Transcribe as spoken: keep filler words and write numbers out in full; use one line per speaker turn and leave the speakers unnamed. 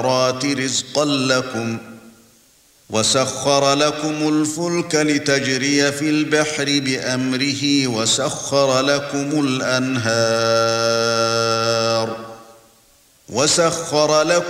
رِزْقًا لَكُمْ وَسَخَّرَ لَكُمُ الْفُلْكَ لِتَجْرِيَ فِي الْبَحْرِ بِأَمْرِهِ وَسَخَّرَ لَكُمُ الْأَنْهَارَ وَسَخَّرَ لَكُمْ